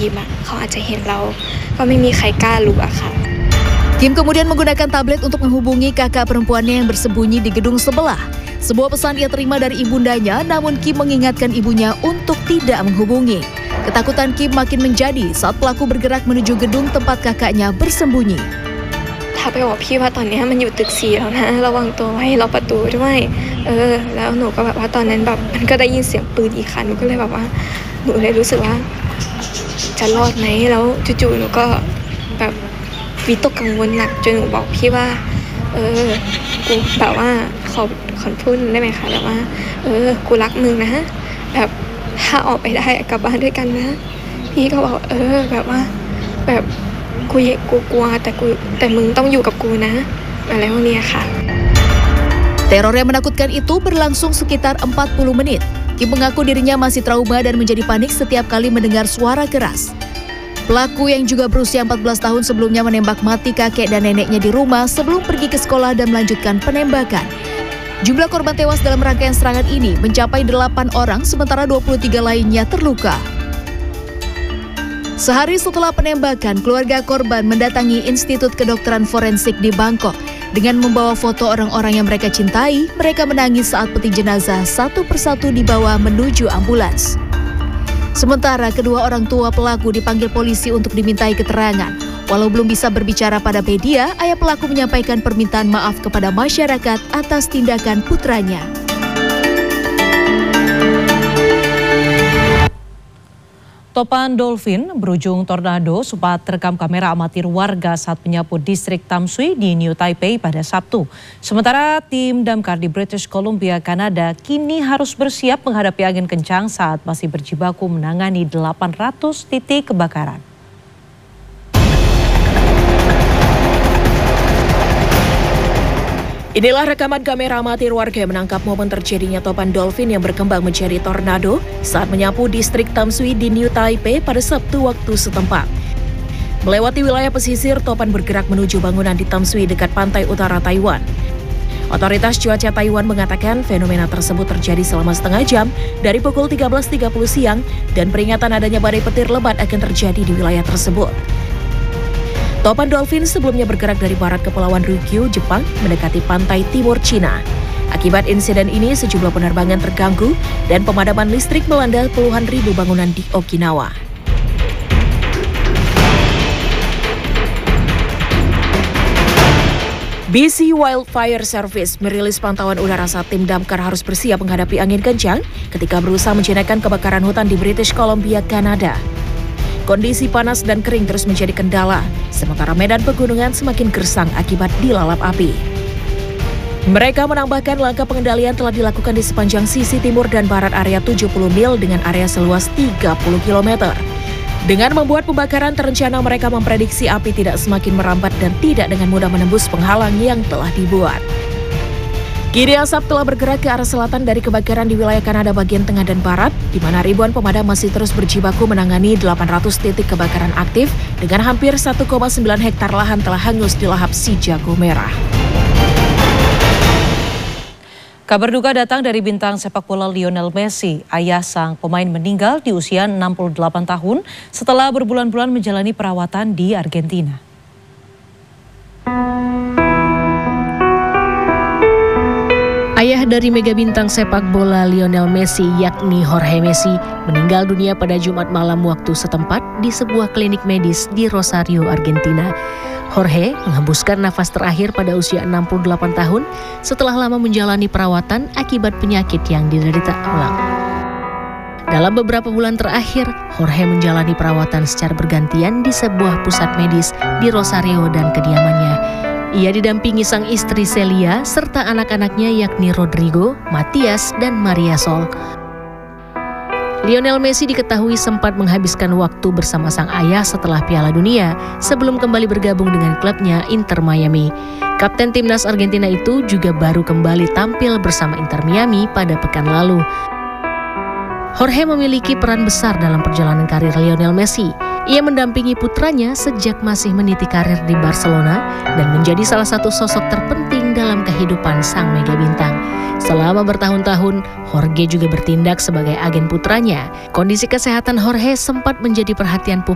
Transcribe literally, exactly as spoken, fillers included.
Kim อ่ะเขาอาจจะเห็นเราก็ไม่มีใครกล้ารู้อะค่ะ Kim kemudian menggunakan tablet untuk menghubungi kakak perempuannya yang bersembunyi di gedung sebelah. Sebuah pesan ia terima dari ibundanya, namun Kim mengingatkan ibunya untuk tidak menghubungi. Ketakutan Kim makin menjadi saat pelaku bergerak menuju gedung tempat kakaknya bersembunyi. ถ้าไปบอกพี่ว่าตอนนี้มันอยู่ตึกสี่แล้วนะระวังตัวไว้ล็อกประตูด้วยเออแล้วหนูก็แบบว่าตอนนั้นแบบมันก็ได้ยินเสียงปืนอีกค่ะหนูก็เลยแบบว่าหนูเลยรู้สึกว่าจะรอดไหมแล้วจู่ๆหนูก็แบบวิตกกังวลหนักจนหนูบอกพี่ว่าเออกูแบบว่าขอขอพูดได้ไหมคะแบบว่าเออกูรักมึงนะแบบถ้าออกไปได้กลับบ้านด้วยกันนะพี่ก็บอกเออแบบว่าแบบกูกูกลัวแต่กูแต่มึงต้องอยู่กับกูนะอะไรพวกนี้ค่ะ Teror yang menakutkan itu berlangsung sekitar empat puluh menit. Kim mengaku dirinya masih trauma dan menjadi panik setiap kali mendengar suara keras. Pelaku yang juga berusia empat belas tahun sebelumnya menembak mati kakek dan neneknya di rumah sebelum pergi ke sekolah dan melanjutkan penembakan. Jumlah korban tewas dalam rangkaian serangan ini mencapai delapan orang, sementara dua puluh tiga lainnya terluka. Sehari setelah penembakan, keluarga korban mendatangi Institut Kedokteran Forensik di Bangkok. Dengan membawa foto orang-orang yang mereka cintai, mereka menangis saat peti jenazah satu persatu dibawa menuju ambulans. Sementara kedua orang tua pelaku dipanggil polisi untuk dimintai keterangan. Walau belum bisa berbicara pada media, ayah pelaku menyampaikan permintaan maaf kepada masyarakat atas tindakan putranya. Topan dolphin berujung tornado sempat terekam kamera amatir warga saat menyapu distrik Tam Sui di New Taipei pada Sabtu. Sementara tim damkar di British Columbia, Kanada kini harus bersiap menghadapi angin kencang saat masih berjibaku menangani delapan ratus titik kebakaran. Inilah rekaman kamera amatir warga yang menangkap momen terjadinya topan dolphin yang berkembang menjadi tornado saat menyapu distrik Tam Sui di New Taipei pada Sabtu waktu setempat. Melewati wilayah pesisir, topan bergerak menuju bangunan di Tam Sui dekat pantai utara Taiwan. Otoritas cuaca Taiwan mengatakan fenomena tersebut terjadi selama setengah jam dari pukul tiga belas tiga puluh siang dan peringatan adanya badai petir lebat akan terjadi di wilayah tersebut. Topan dolphin sebelumnya bergerak dari barat Kepulauan Ryukyu, Jepang, mendekati pantai timur Cina. Akibat insiden ini, sejumlah penerbangan terganggu dan pemadaman listrik melanda puluhan ribu bangunan di Okinawa. B C Wildfire Service merilis pantauan udara saat tim damkar harus bersiap menghadapi angin kencang ketika berusaha menjinakkan kebakaran hutan di British Columbia, Kanada. Kondisi panas dan kering terus menjadi kendala, sementara medan pegunungan semakin gersang akibat dilalap api. Mereka menambahkan langkah pengendalian telah dilakukan di sepanjang sisi timur dan barat area tujuh puluh mil dengan area seluas tiga puluh kilometer. Dengan membuat pembakaran terencana, mereka memprediksi api tidak semakin merambat dan tidak dengan mudah menembus penghalang yang telah dibuat. Kini asap telah bergerak ke arah selatan dari kebakaran di wilayah Kanada bagian tengah dan barat, di mana ribuan pemadam masih terus berjibaku menangani delapan ratus titik kebakaran aktif dengan hampir satu koma sembilan hektar lahan telah hangus dilahap si jago merah. Kabar duka datang dari bintang sepak bola Lionel Messi. Ayah sang pemain meninggal di usia enam puluh delapan tahun setelah berbulan-bulan menjalani perawatan di Argentina. Ayah dari mega bintang sepak bola Lionel Messi, yakni Jorge Messi, meninggal dunia pada Jumat malam waktu setempat di sebuah klinik medis di Rosario, Argentina. Jorge menghembuskan nafas terakhir pada usia enam puluh delapan tahun setelah lama menjalani perawatan akibat penyakit yang diderita ulang. Dalam beberapa bulan terakhir, Jorge menjalani perawatan secara bergantian di sebuah pusat medis di Rosario dan kediamannya. Ia didampingi sang istri Celia serta anak-anaknya yakni Rodrigo, Matias, dan Maria Sol. Lionel Messi diketahui sempat menghabiskan waktu bersama sang ayah setelah Piala Dunia sebelum kembali bergabung dengan klubnya Inter Miami. Kapten timnas Argentina itu juga baru kembali tampil bersama Inter Miami pada pekan lalu. Jorge memiliki peran besar dalam perjalanan karir Lionel Messi. Ia mendampingi putranya sejak masih meniti karir di Barcelona dan menjadi salah satu sosok terpenting dalam kehidupan sang mega bintang. Selama bertahun-tahun, Jorge juga bertindak sebagai agen putranya. Kondisi kesehatan Jorge sempat menjadi perhatian publik